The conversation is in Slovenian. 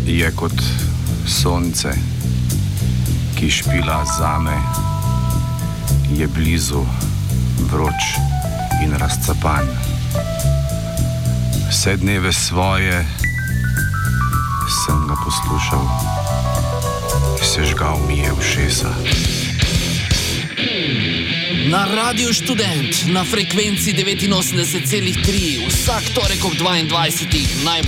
je kot sonce, ki špila zame, je blizu, vroč in razcapan. Vse dneve svoje sem ga poslušal, sežgal mi je ušesa. Na Radio Študent, na frekvenci 89,3, vsak torek ob 22.